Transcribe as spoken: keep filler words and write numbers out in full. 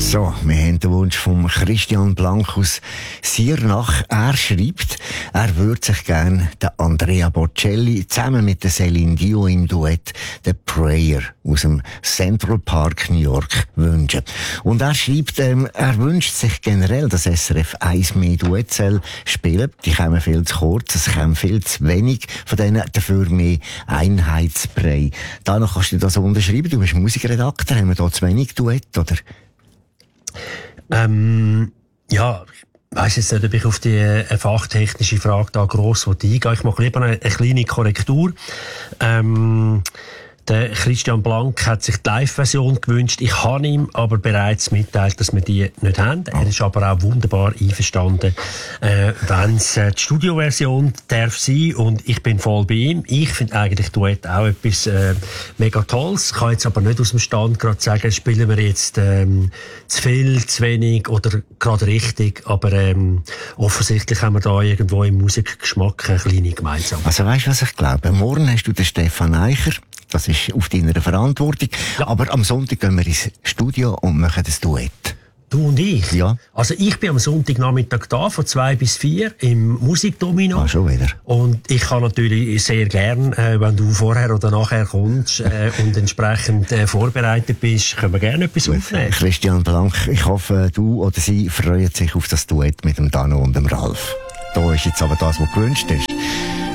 So, wir haben den Wunsch von Christian Blank aus Siernach. Er schreibt, er würde sich gerne den Andrea Bocelli zusammen mit der Céline Dion im Duett «The Prayer» aus dem Central Park New York wünschen. Und er schreibt, ähm, er wünscht sich generell, dass S R F eins mehr Duett soll spielen. Die kommen viel zu kurz, es kommen viel zu wenig von denen, dafür mehr Einheitsbrei. Danach kannst du das unterschreiben, du bist Musikredakteur, haben wir da zu wenig Duett, oder? Ähm, ja, ich weiss jetzt nicht, ob ich auf die äh, fachtechnische Frage da gross eingehen will. Ich mache lieber eine, eine kleine Korrektur. Ähm, der Christian Blank hat sich die Live-Version gewünscht. Ich habe ihm aber bereits mitteilt, dass wir die nicht haben. Er ist aber auch wunderbar einverstanden, äh, wenn es äh, die Studioversion darf sein. Und ich bin voll bei ihm. Ich finde eigentlich Duett auch etwas äh, mega Tolles. Ich kann jetzt aber nicht aus dem Stand gerade sagen, spielen wir jetzt ähm, zu viel, zu wenig oder gerade richtig. Aber ähm, offensichtlich haben wir da irgendwo im Musikgeschmack eine kleine Gemeinsamkeit. Also weißt du, was ich glaube? Morgen hast du den Stefan Eicher. Das ist auf deiner Verantwortung. Ja. Aber am Sonntag gehen wir ins Studio und machen das Duett. Du und ich? Ja. Also ich bin am Sonntagnachmittag da, von zwei bis vier, im Musikdomino. Ah, schon wieder. Und ich kann natürlich sehr gern, äh, wenn du vorher oder nachher kommst äh, und entsprechend äh, vorbereitet bist, können wir gerne etwas Gut. aufnehmen. Christian Blank, ich hoffe, du oder sie freuen sich auf das Duett mit dem Dano und dem Ralf. Da ist jetzt aber das, was gewünscht ist.